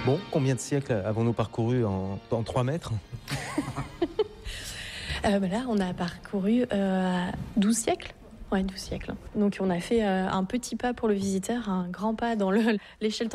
Bon, combien de siècles avons-nous parcouru en 3 mètres? Là, on a parcouru 12 siècles. Ouais, 12 siècles. Donc, on a fait un petit pas pour le visiteur, un grand pas dans l'échelle temporelle.